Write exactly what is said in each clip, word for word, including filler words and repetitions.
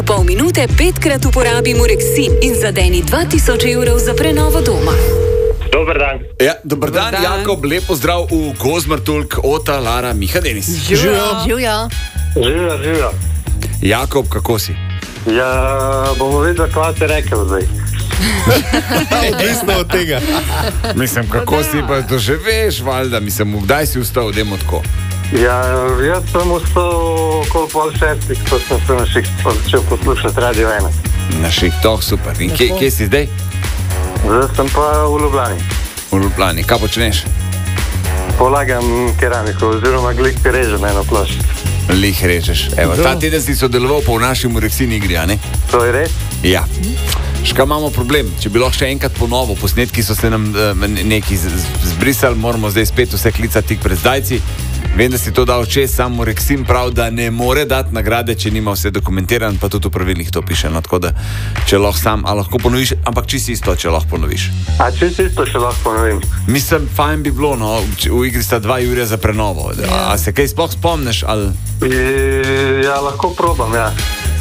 Pol minute petkrat uporabi Mureksin in zadeni dva tisoč evrov za prenovo doma. Dober dan. Ja, dober, dober dan, dan, Jakob, lepo zdrav v Gozmartulk, Ota, Lara, Miha, Denis. Živijo. Živijo, živijo. Jakob, kako si? Ja, bomo videli, kaj te rekel zdaj. Odvisno od tega. Mislim, kako si pa to že veš, valjda, mislim, kdaj si vstal, demo tako? Ja, jaz sem vstal okoli pol šestih, ko sem se na šihtoh začel poslušati Radio ena. Na šihtoh, super. In kje, kje si zdaj? Zdaj sem pa v Ljubljani. V Ljubljani. Kaj počneš? Polagam keramiko, oziroma glik režem eno ploščico. Lih režeš. Evo, ta teden si sodeloval pa v naši Mureksin igri, a ne? To je res? Ja. Škaj imamo problem? Če bi lahko še enkrat ponovo, posnetki so se nam uh, neki zbrisali, moramo zdaj spet vse klicati tik pred zdajci. Vem, da si to dal čez, sam Mureksin prav, da ne more dati nagrade, če nima vse dokumentirano, pa tudi v pravilih to piše. No, tako da, če lahko sam, a lahko ponoviš, ampak čisto isto, če lahko ponoviš. A čisto isto, če lahko ponovim. Mislim, fajn bi bilo, no, v igri sta dva Jurija za prenovo. A, a se kaj sploh spomniš, ali? I, ja, lahko probam, ja.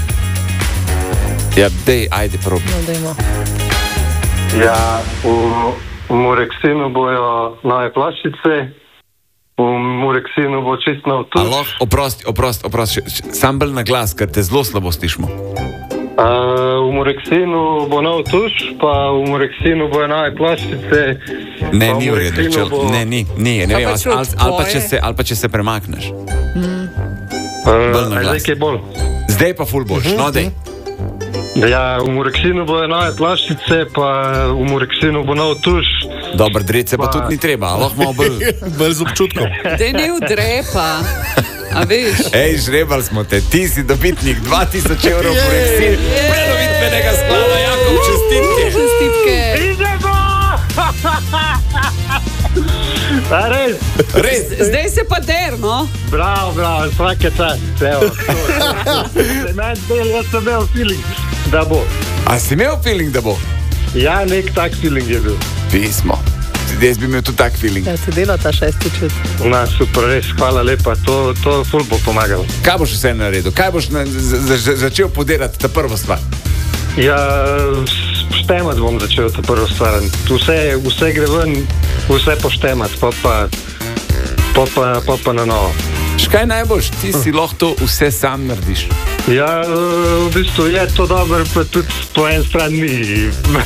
Ja, dej, ajde, probi. No, dejmo. Ja, v, v Mureksinu bojo nove ploščice. V Mureksinu bo čist nov tuš. Alo, oprosti, oprosti, oprosti, sam bolj na glas, ker te zelo slabo slišimo. Uh, v Mureksinu bo nov tuš, pa v Mureksinu bojo nove ploščice. Ne, ni v redu, če, bo... ne, ni, ni, ne vem, ali, ali, ali, pa če se, ali pa če se premakneš. Mm. Uh, zdaj je bolj. Zdaj pa ful boljš, no dej. Ja, v Mureksinu bojo nove ploščice, pa v Mureksinu bo nov tuš. Dobar, drece pa, pa tudi ni treba, lahko malo bolj... bolj z občutkom. Dej ne udrepa, a veš? Ej, žrebali smo te, ti si dobitnik dva tisoč evrov Mureksin, prenovitvenega sklada, Jakob, čestitke. Čestitke. Idemo! A res? Res? Zdaj se pa der, no? Bravo, bravo, vsake čast. Evo, meni del, jaz sem imel feeling, da bo. A si imel feeling, da bo? Ja, nek tak feeling je bil. Pismo. Jaz bi imel tudi tak feeling. Ja, ti dela ta šesti čut. Na, super, res, hvala lepa, to, to ful bo pomagalo. Kaj boš vse naredil? Kaj boš na, z, z, začel podirati, ta prva stvar? Ja, poštemat bom začel ta prva stvar. Vse, vse gre ven, vse poštemat, pa pa, pa, pa, pa, pa na novo. Škaj najboljš? Ti si lahko to vse sam narediš. Ja, v bistvu je to dobro, pa tudi po en stran ni.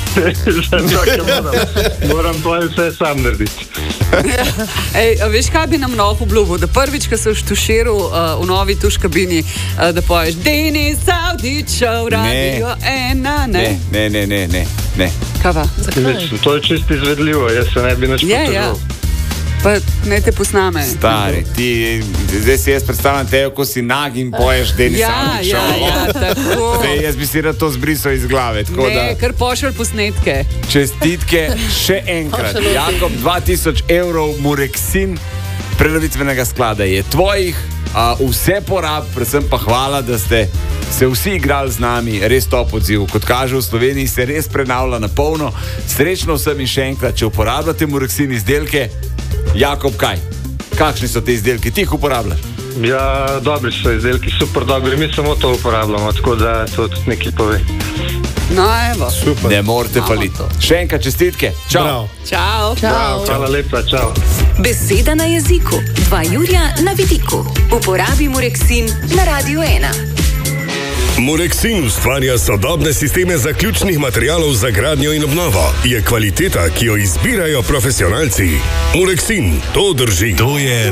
moram, moram to vse sam narediti. Ej, a veš, kaj bi nam lahko obljubil? Da prvič, ko se v štuširu uh, v novi tuš kabini, uh, da poješ Denis Avdićev, Radio ena, ne? Ne, ne, ne, ne, ne. Kaj pa? Mislim, to je čisto izvedljivo, jaz se ne bi nič Je, ja. Pa ne te posname. Stari, ti, zdaj si jaz predstavljam te, ko si nag in poješ Denis Ja, Avdićev. ja, ja, tako. Zdaj, jaz bi si rad to zbrisal iz glave. Tako Ne, da, kar pošelj posnetke. čestitke še enkrat. Jakob, dva tisoč evrov Mureksin prenovitvenega sklada je tvojih. A, vse porab, predvsem pa hvala, da ste se vsi igrali z nami, res top odziv. Kot kaže, v Sloveniji se res prenavlja na polno. Srečno vsem in še enkrat, če uporabljate Mureksin izdelke. Jakob, kaj? Kakšni so te izdelki? Ti jih uporabljaš? Ja, dobri so izdelki, super dobri. Mi samo to uporabljamo, tako da to tudi nekaj pove. No, evo. Super. Ne morete faliti. Še enkrat čestitke. Čau. Bravo. Čau. Čau. Hvala lepa, čau. Beseda na jeziku, dva Jurija na vidiku. Uporabi Mureksin na Radio ena. Mureksin ustvarja sodobne sisteme zaključnih materialov za gradnjo in obnovo. Je kvaliteta, ki jo izbirajo profesionalci. Mureksin, to drži. To je